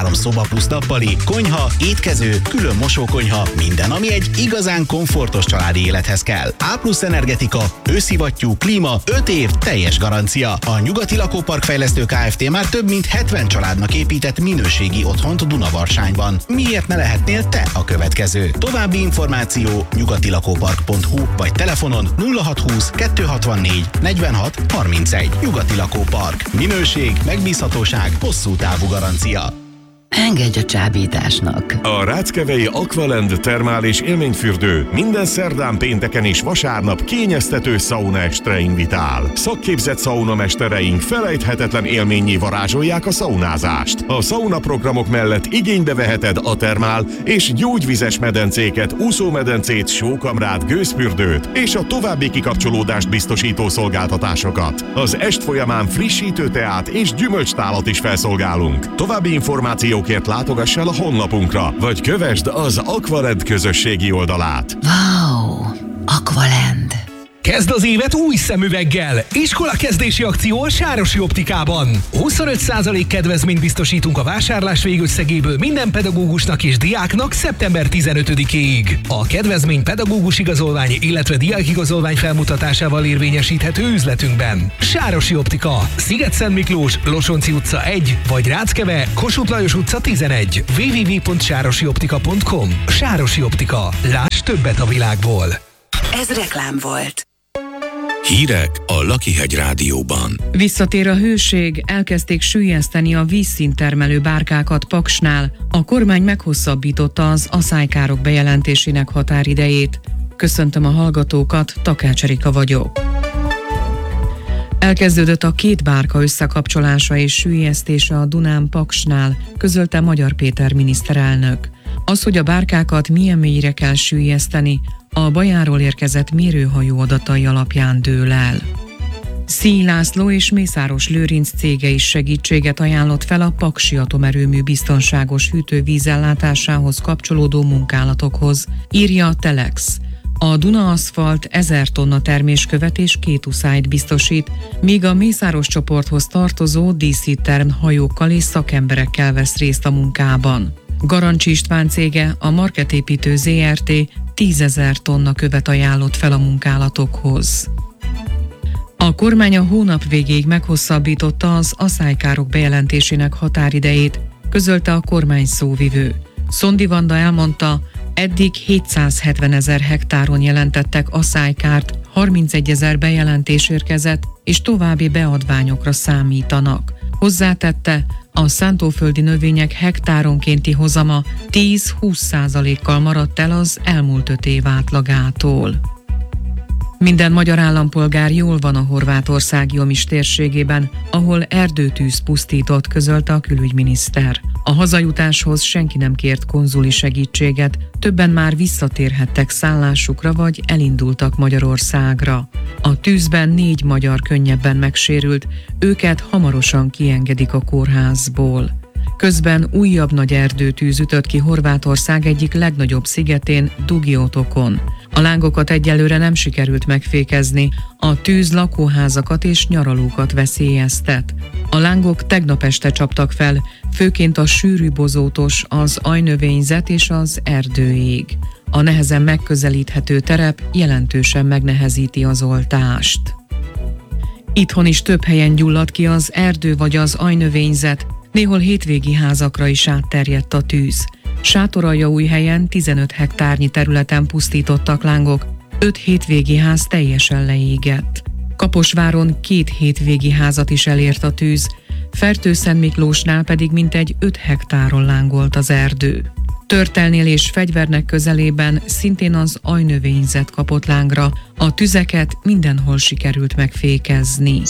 3 szoba plusz nappali, konyha, étkező, külön mosókonyha, minden, ami egy igazán komfortos családi élethez kell. A+ energetika, őszivattyú, klíma, 5 év, teljes garancia. A Nyugati Lakópark Fejlesztő Kft. Már több mint 70 családnak épített minőségi otthont Dunavarságban. Miért ne lehetnél te a következő? További információ nyugatilakópark.hu vagy telefonon 0620 264 46 31. Nyugati Lakópark. Minőség, megbízhatóság, hosszú távú garancia. Engedj a csábításnak! A Ráckevei Aqualand termális élményfürdő minden szerdán, pénteken és vasárnap kényeztető szaunaestre invitál. Szakképzett szaunamestereink felejthetetlen élménnyé varázsolják a szaunázást. A szaunaprogramok mellett igénybe veheted a termál és gyógyvizes medencéket, úszómedencét, sókamrát, gőzfürdőt és a további kikapcsolódást biztosító szolgáltatásokat. Az est folyamán frissítő teát és gyümölcstálat is felszolgálunk. További információkért látogass el a honlapunkra, vagy kövesd az Aqualand közösségi oldalát. Wow! Aqualand! Kezd az évet új szemüveggel! Iskolakezdési akció a Sárosi Optikában. 25% kedvezményt biztosítunk a vásárlás végösszegéből minden pedagógusnak és diáknak szeptember 15-ig. A kedvezmény pedagógus igazolvány, illetve diákigazolvány felmutatásával érvényesíthető üzletünkben. Sárosi Optika, Sziget-Szent Miklós, Losonci utca 1, vagy Ráckeve, Kossuth Lajos utca 11. www.sárosioptika.com. Sárosi Optika. Láss többet a világból. Ez reklám volt. Hírek a Lakihegy Rádióban. Visszatér a hőség, elkezdték süllyeszteni a vízszinttermelő bárkákat Paksnál. A kormány meghosszabbította az aszálykárok bejelentésének határidejét. Köszöntöm a hallgatókat, Takács Erika vagyok. Elkezdődött a 2 bárka összekapcsolása és süllyesztése a Dunán Paksnál, közölte Magyar Péter miniszterelnök. Az, hogy a bárkákat milyen mélyre kell süllyeszteni, a Bajáról érkezett mérőhajó adatai alapján dől el. Szíj László és Mészáros Lőrinc cége is segítséget ajánlott fel a paksi atomerőmű biztonságos hűtővízellátásához kapcsolódó munkálatokhoz, írja a Telex. A Duna Aszfalt 1000 tonna terméskövet és 2 uszályt biztosít, míg a Mészáros csoporthoz tartozó DC Term hajókkal és szakemberekkel vesz részt a munkában. Garancsi István cége, a Marketépítő Zrt. 10 000 tonna követ ajánlott fel a munkálatokhoz. A kormány a hónap végéig meghosszabbította az asszálykárok bejelentésének határidejét, közölte a kormány szóvivő. Szondi Vanda elmondta, eddig 770 000 hektáron jelentettek aszálykárt, 31 000 bejelentés érkezett, és további beadványokra számítanak. Hozzátette, a szántóföldi növények hektáronkénti hozama 10-20%-kal maradt el az elmúlt 5 év átlagától. Minden magyar állampolgár jól van a Horvátország Jomiš térségében, ahol erdőtűz pusztított, közölte a külügyminiszter. A hazajutáshoz senki nem kért konzuli segítséget, többen már visszatérhettek szállásukra vagy elindultak Magyarországra. A tűzben 4 magyar könnyebben megsérült, őket hamarosan kiengedik a kórházból. Közben újabb nagy erdőtűz ütött ki Horvátország egyik legnagyobb szigetén, Dugiotokon. A lángokat egyelőre nem sikerült megfékezni, a tűz lakóházakat és nyaralókat veszélyeztet. A lángok tegnap este csaptak fel, főként a sűrű bozótos, az ajnövényzet és az erdőég. A nehezen megközelíthető terep jelentősen megnehezíti az oltást. Itthon is több helyen gyulladt ki az erdő vagy az ajnövényzet, néhol hétvégi házakra is átterjedt a tűz. Sátoraljaújhelyen 15 hektárnyi területen pusztítottak lángok, 5 hétvégi ház teljesen leégett. Kaposváron 2 hétvégi házat is elért a tűz, Fertőszent Miklósnál pedig mintegy 5 hektáron lángolt az erdő. Törtelnél és Fegyvernek közelében szintén az ajnövényzet kapott lángra, a tüzeket mindenhol sikerült megfékezni.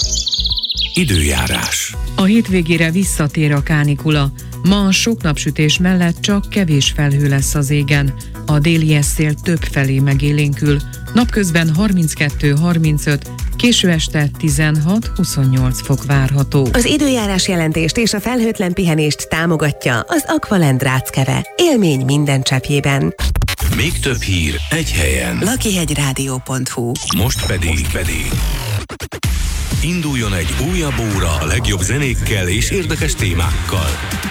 Időjárás. A hétvégére visszatér a kánikula. Ma a sok napsütés mellett csak kevés felhő lesz az égen. A déli eszél több felé megélénkül. Napközben 32-35, késő este 16-28 fok várható. Az időjárás jelentést és a felhőtlen pihenést támogatja az Aqualand Ráckeve. Élmény minden cseppjében. Még több hír egy helyen. lakihegyradio.hu. Most pedig induljon egy újabb óra a legjobb zenékkel és érdekes témákkal.